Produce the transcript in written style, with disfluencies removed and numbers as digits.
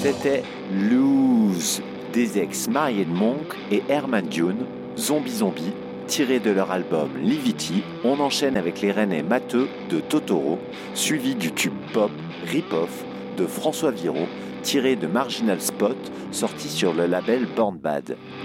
C'était Lose des ex-mariés de Monk et Herman Dune, Zombie Zombie, tiré de leur album Livity. On enchaîne avec les rennais matheux de Totoro, suivi du tube pop Rip-Off de François Viraud, tiré de Marginal Spot, sorti sur le label Born Bad.